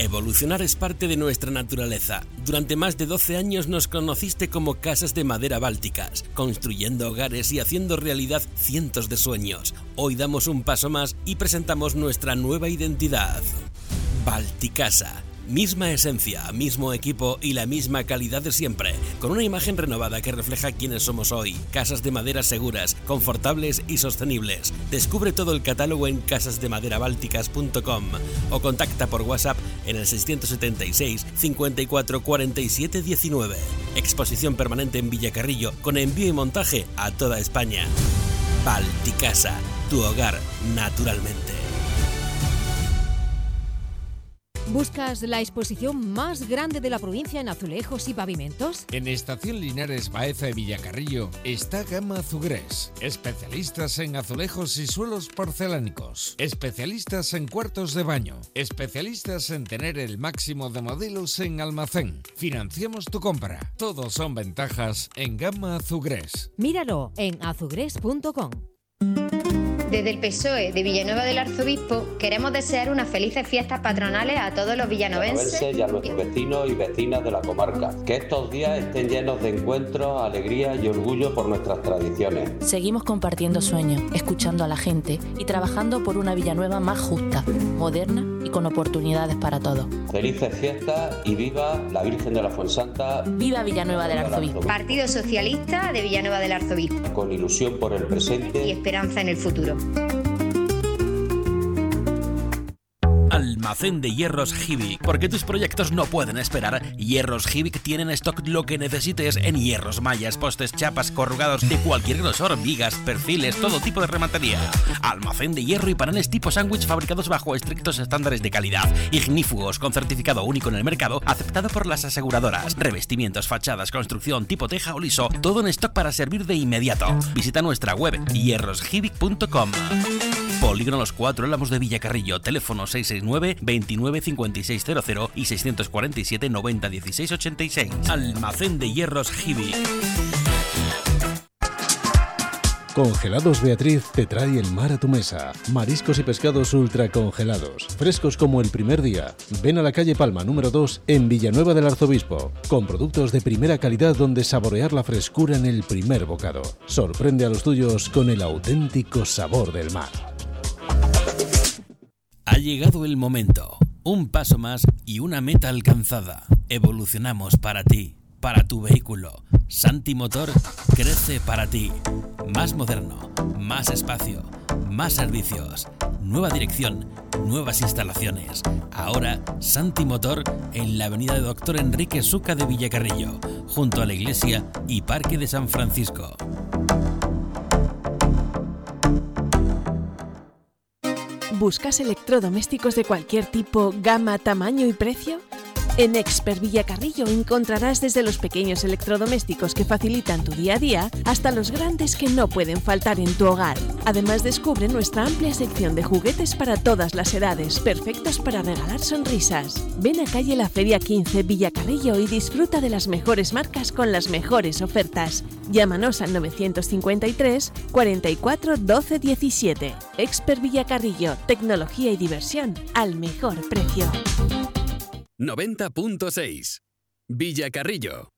Evolucionar es parte de nuestra naturaleza. Durante más de 12 años nos conociste como Casas de Madera Bálticas, construyendo hogares y haciendo realidad cientos de sueños. Hoy damos un paso más y presentamos nuestra nueva identidad. Balticasa. Misma esencia, mismo equipo y la misma calidad de siempre, con una imagen renovada que refleja quiénes somos hoy. Casas de madera seguras, confortables y sostenibles. Descubre todo el catálogo en casasdemaderabalticas.com o contacta por WhatsApp en el 676 54 47 19. Exposición permanente en Villacarrillo con envío y montaje a toda España. Balticasa, tu hogar naturalmente. ¿Buscas la exposición más grande de la provincia en azulejos y pavimentos? En Estación Linares Baeza de Villacarrillo está Gama Azugrés. Especialistas en azulejos y suelos porcelánicos. Especialistas en cuartos de baño. Especialistas en tener el máximo de modelos en almacén. Financiamos tu compra. Todos son ventajas en Gama Azugrés. Míralo en azugrés.com. Desde el PSOE de Villanueva del Arzobispo queremos desear unas felices fiestas patronales a todos los villanovenses y a nuestros vecinos y vecinas de la comarca. Que estos días estén llenos de encuentros, alegría y orgullo por nuestras tradiciones. Seguimos compartiendo sueños, escuchando a la gente y trabajando por una Villanueva más justa, moderna y con oportunidades para todos. Felices fiestas y viva la Virgen de la Fuensanta. Viva Villanueva del Arzobispo. Partido Socialista de Villanueva del Arzobispo. Con ilusión por el presente y esperanza en el futuro. Almacén de Hierros Hibik. Porque tus proyectos no pueden esperar, Hierros Hibik tienen en stock lo que necesites en hierros, mallas, postes, chapas, corrugados de cualquier grosor, vigas, perfiles, todo tipo de rematería. Almacén de hierro y paneles tipo sándwich fabricados bajo estrictos estándares de calidad, ignífugos con certificado único en el mercado, aceptado por las aseguradoras. Revestimientos, fachadas, construcción tipo teja o liso, todo en stock para servir de inmediato. Visita nuestra web hierroshibik.com. Polígono Los Cuatro Álamos de Villacarrillo, teléfono 669 29 5600 y 647 90 16 86. Almacén de Hierros Hibik. Congelados Beatriz te trae el mar a tu mesa. Mariscos y pescados ultra congelados, frescos como el primer día. Ven a la calle Palma número 2 en Villanueva del Arzobispo, con productos de primera calidad donde saborear la frescura en el primer bocado. Sorprende a los tuyos con el auténtico sabor del mar. Ha llegado el momento. Un paso más y una meta alcanzada. Evolucionamos para ti, para tu vehículo. Santi Motor crece para ti. Más moderno, más espacio, más servicios, nueva dirección, nuevas instalaciones. Ahora Santi Motor en la avenida de Doctor Enrique Suca de Villacarrillo, junto a la iglesia y Parque de San Francisco. ¿Buscas electrodomésticos de cualquier tipo, gama, tamaño y precio? En Expert Villacarrillo encontrarás desde los pequeños electrodomésticos que facilitan tu día a día hasta los grandes que no pueden faltar en tu hogar. Además, descubre nuestra amplia sección de juguetes para todas las edades, perfectos para regalar sonrisas. Ven a calle La Feria 15 Villacarrillo y disfruta de las mejores marcas con las mejores ofertas. Llámanos al 953 44 12 17. Expert Villacarrillo, tecnología y diversión al mejor precio. 90.6 Villacarrillo.